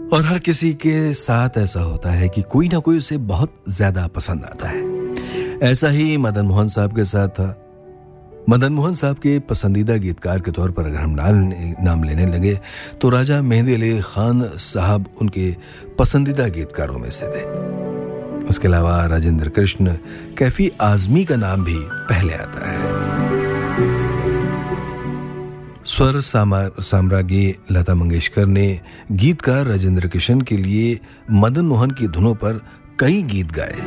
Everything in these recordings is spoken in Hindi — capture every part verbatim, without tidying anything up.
और हर किसी के साथ ऐसा होता है कि कोई ना कोई उसे बहुत ज्यादा पसंद आता है। ऐसा ही मदन मोहन साहब के साथ था। मदन मोहन साहब के पसंदीदा गीतकार के तौर पर अगर हम नाम नाम लेने लगे तो राजा मेहंदी अली खान साहब उनके पसंदीदा गीतकारों में से थे। उसके अलावा राजेंद्र कृष्ण, कैफी आजमी का नाम भी पहले आता है। स्वर साम्राज्ञी लता मंगेशकर ने गीतकार राजेंद्र कृष्ण के लिए मदन मोहन की धुनों पर कई गीत गाए,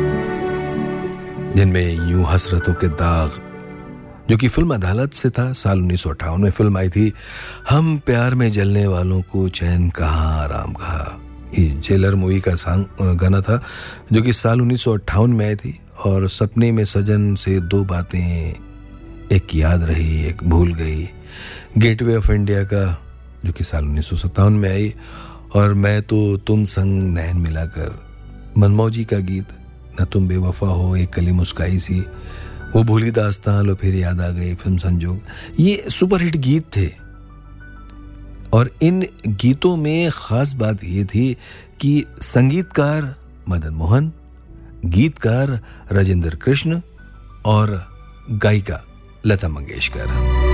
जिनमें यूं हसरतों के दाग, जो कि फिल्म अदालत से था, साल उन्नीस सौ अट्ठावन में फिल्म आई थी। हम प्यार में जलने वालों को चैन कहाँ आराम कहा, ये जेलर मूवी का सॉन्ग गाना था, जो कि साल उन्नीस सौ अट्ठावन में आई थी। और सपने में सजन से दो बातें, एक याद रही एक भूल गई, गेटवे ऑफ इंडिया का, जो कि साल उन्नीस सौ सत्तावन में आई। और मैं तो तुम संग नैन मिलाकर, मनमौजी का गीत, न तुम बेवफा हो, एक कली मुस्काई सी, वो भूली दास्तां, लो फिर याद आ गई, फिल्म संजोग, ये सुपरहिट गीत थे। और इन गीतों में खास बात ये थी कि संगीतकार मदन मोहन, गीतकार राजेंद्र कृष्ण और गायिका लता मंगेशकर,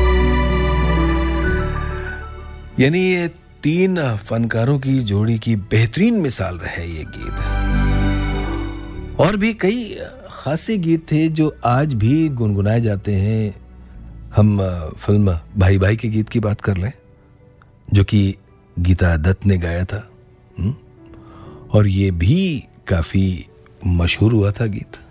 यानी ये तीन फनकारों की जोड़ी की बेहतरीन मिसाल रहे ये गीत। और भी कई खासे गीत थे जो आज भी गुनगुनाए जाते हैं। हम फिल्म भाई भाई के गीत की बात कर लें, जो कि गीता दत्त ने गाया था, और ये भी काफी मशहूर हुआ था गीत।